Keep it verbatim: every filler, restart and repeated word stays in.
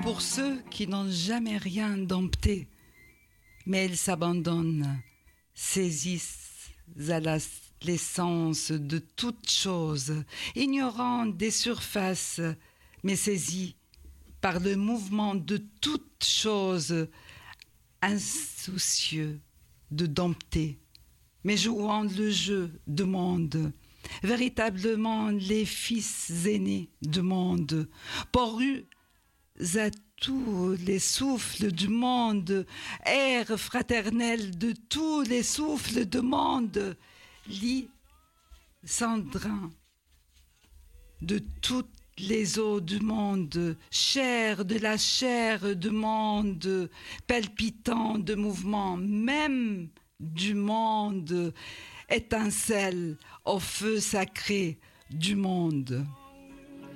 pour ceux qui n'ont jamais rien dompté, mais ils s'abandonnent, saisissent à la- l'essence de toute chose, ignorant des surfaces, mais saisis par le mouvement de toute chose, insoucieux de dompter, mais jouant le jeu de monde, véritablement les fils aînés du monde, porus à tous les souffles du monde, air fraternel de tous les souffles du monde, lit cendrin de toutes les eaux du monde, chair de la chair du monde, palpitant de mouvement même du monde, étincelle au feu sacré du monde.